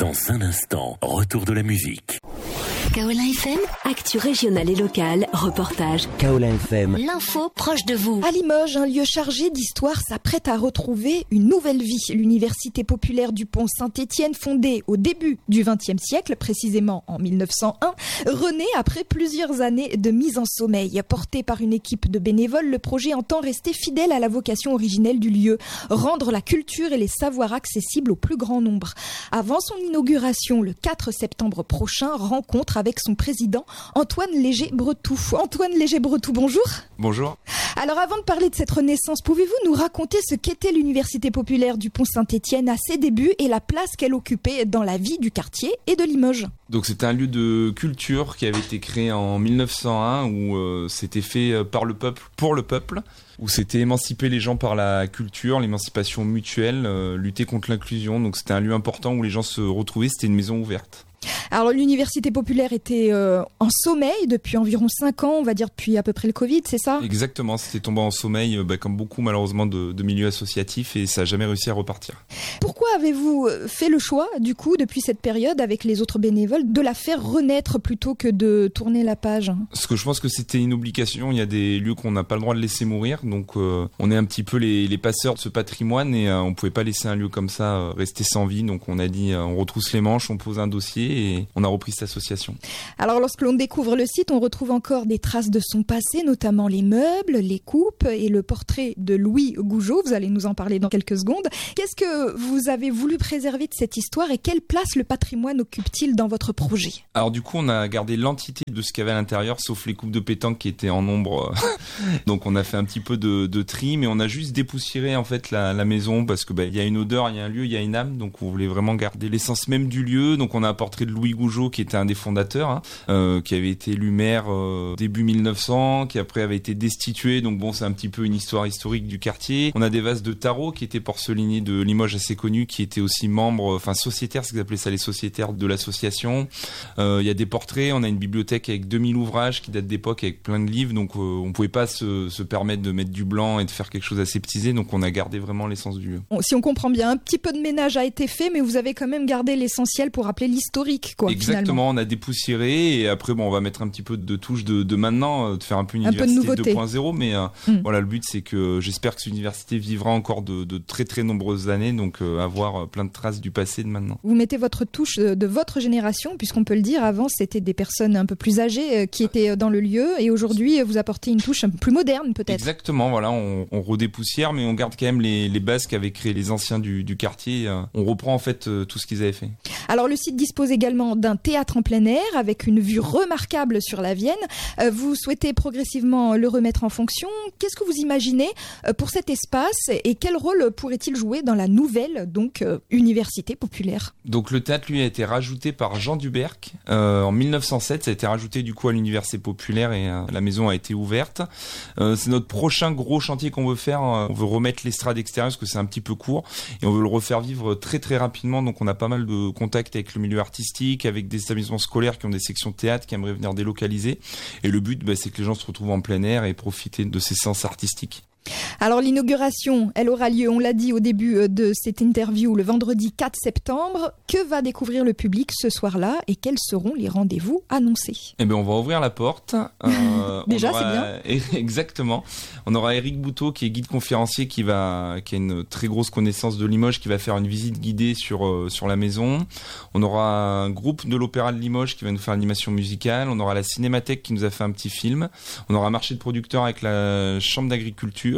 Dans un instant, retour de la musique. Kaolin FM, actu régionale et locale, reportage. Kaolin FM, l'info proche de vous. À Limoges, un lieu chargé d'histoire s'apprête à retrouver une nouvelle vie. L'université populaire du Pont Saint-Étienne, fondée au début du XXe siècle, précisément en 1901, renaît après plusieurs années de mise en sommeil. Porté par une équipe de bénévoles, le projet entend rester fidèle à la vocation originelle du lieu, rendre la culture et les savoirs accessibles au plus grand nombre. Avant son inauguration, le 4 septembre prochain, rencontre avec son président Antoine Léger-Bretou. Antoine Léger-Bretou, bonjour. Bonjour. Alors avant de parler de cette renaissance, pouvez-vous nous raconter ce qu'était l'université populaire du Pont Saint-Étienne à ses débuts et la place qu'elle occupait dans la vie du quartier et de Limoges? Donc c'était un lieu de culture qui avait été créé en 1901 où c'était fait par le peuple, pour le peuple, où c'était émanciper les gens par la culture, l'émancipation mutuelle, lutter contre l'inclusion. Donc c'était un lieu important où les gens se retrouvaient, c'était une maison ouverte. Alors l'université populaire était en sommeil depuis environ 5 ans, on va dire depuis à peu près le Covid, c'est ça? Exactement, c'était tombé en sommeil comme beaucoup malheureusement de milieux associatifs et ça n'a jamais réussi à repartir. Pourquoi avez-vous fait le choix du coup depuis cette période avec les autres bénévoles de la faire renaître plutôt que de tourner la page? Parce que je pense que c'était une obligation, il y a des lieux qu'on n'a pas le droit de laisser mourir, donc on est un petit peu les passeurs de ce patrimoine et on ne pouvait pas laisser un lieu comme ça rester sans vie, donc on a dit on retrousse les manches, on pose un dossier et on a repris cette association. Alors lorsque l'on découvre le site, on retrouve encore des traces de son passé, notamment les meubles, les coupes et le portrait de Louis Gougeot. Vous allez nous en parler dans quelques secondes. Qu'est-ce que vous avez voulu préserver de cette histoire et quelle place le patrimoine occupe-t-il dans votre projet? Alors du coup, on a gardé l'entité de ce qu'il y avait à l'intérieur, sauf les coupes de pétanque qui étaient en nombre. Donc on a fait un petit peu de tri, mais on a juste dépoussiéré en fait la maison parce que il y a une odeur, il y a un lieu, il y a une âme. Donc on voulait vraiment garder l'essence même du lieu. Donc on a un portrait de Louis Gougeot qui était un des fondateurs, qui avait été élu maire début 1900, qui après avait été destitué. Donc bon, c'est un petit peu une histoire historique du quartier. On a des vases de tarot qui étaient porcelainiers de Limoges assez connus, qui étaient aussi membres, sociétaires, ce qu'ils appelaient ça les sociétaires de l'association. Il y a des portraits, on a une bibliothèque avec 2000 ouvrages qui datent d'époque avec plein de livres, donc on pouvait pas se permettre de mettre du blanc et de faire quelque chose aseptisé, donc on a gardé vraiment l'essence du lieu. Si on comprend bien, un petit peu de ménage a été fait, mais vous avez quand même gardé l'essentiel pour rappeler l'historique, quoi. Exactement, finalement. On a dépoussiéré et après on va mettre un petit peu de touche de maintenant, de faire un peu une université 2.0, mais voilà, le but c'est que j'espère que cette université vivra encore de très très nombreuses années, donc avoir plein de traces du passé de maintenant. Vous mettez votre touche de votre génération, puisqu'on peut le dire, avant c'était des personnes un peu plus âgées qui étaient dans le lieu et aujourd'hui vous apportez une touche un peu plus moderne peut-être. Exactement, voilà, on redépoussière mais on garde quand même les bases qu'avaient créées les anciens du quartier, on reprend en fait tout ce qu'ils avaient fait. Alors le site dispose également d'un théâtre en plein air avec une vue remarquable sur la Vienne. Vous souhaitez progressivement le remettre en fonction. Qu'est-ce que vous imaginez pour cet espace et quel rôle pourrait-il jouer dans la nouvelle université populaire? Donc le théâtre lui a été rajouté par Jean Duberc en 1907. Ça a été rajouté du coup à l'université populaire et la maison a été ouverte. C'est notre prochain gros chantier qu'on veut faire. On veut remettre l'estrade extérieure parce que c'est un petit peu court et on veut le refaire vivre très très rapidement. Donc on a pas mal de contacts avec le milieu artistique, avec des établissements scolaires qui ont des sections théâtre qui aimeraient venir délocaliser. Et le but, c'est que les gens se retrouvent en plein air et profiter de ces séances artistiques. Alors l'inauguration, elle aura lieu, on l'a dit au début de cette interview, le vendredi 4 septembre. Que va découvrir le public ce soir-là et quels seront les rendez-vous annoncés? On va ouvrir la porte. Déjà, c'est bien. Exactement. On aura Eric Bouteau qui est guide conférencier qui a une très grosse connaissance de Limoges, qui va faire une visite guidée sur la maison. On aura un groupe de l'Opéra de Limoges qui va nous faire l'animation musicale. On aura la Cinémathèque qui nous a fait un petit film. On aura un marché de producteurs avec la Chambre d'agriculture.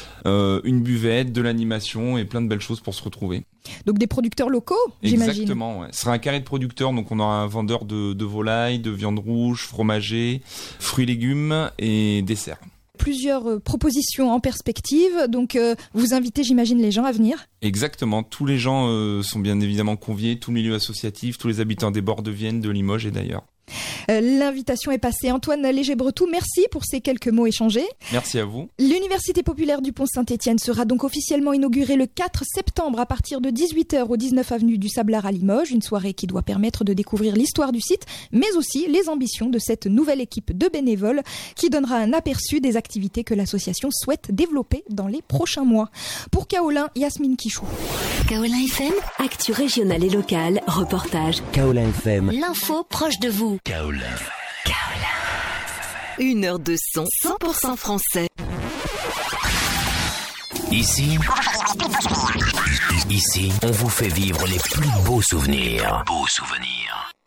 Une buvette, de l'animation et plein de belles choses pour se retrouver. Donc des producteurs locaux, j'imagine. Exactement, ouais. Ce sera un carré de producteurs, donc on aura un vendeur de volailles, de viande rouge, fromager, fruits, légumes et desserts. Plusieurs propositions en perspective, donc vous invitez, j'imagine, les gens à venir? Exactement, tous les gens sont bien évidemment conviés, tout le milieu associatif, tous les habitants des bords de Vienne, de Limoges et d'ailleurs. L'invitation est passée. Antoine Léger-Bretou, merci pour ces quelques mots échangés. Merci à vous. L'Université populaire du Pont-Saint-Étienne sera donc officiellement inaugurée le 4 septembre à partir de 18h au 19 avenue du Sablard à Limoges. Une soirée qui doit permettre de découvrir l'histoire du site, mais aussi les ambitions de cette nouvelle équipe de bénévoles qui donnera un aperçu des activités que l'association souhaite développer dans les prochains mois. Pour Kaolin, Yasmine Quichou. Kaolin FM, actu régionale et locale, reportage. Kaolin FM. L'info proche de vous. Kaolin. 1 heure de son 100% français. Ici, on vous fait vivre les plus beaux souvenirs.